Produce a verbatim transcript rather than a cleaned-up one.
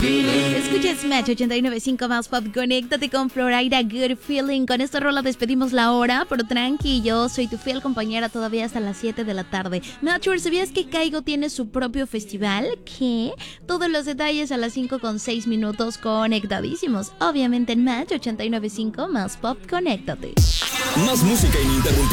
Escucha Smash ochenta y nueve punto cinco más pop. Conéctate con Florida Good Feeling. Con esta rola despedimos la hora, pero tranqui, yo soy tu fiel compañera todavía hasta las siete de la tarde. Matcher, ¿sabías que Caigo tiene su propio festival? ¿Qué? Todos los detalles a las cinco con seis minutos, conectadísimos. Obviamente en Match ochenta y nueve punto cinco más pop. Conéctate. Más música ininterrumpida.